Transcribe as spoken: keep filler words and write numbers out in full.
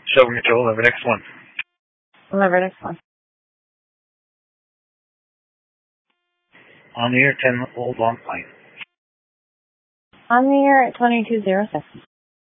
Shelby Control, eleven X one. eleven X one. On the air, ten Old Long Pine. On the air at twenty-two oh six.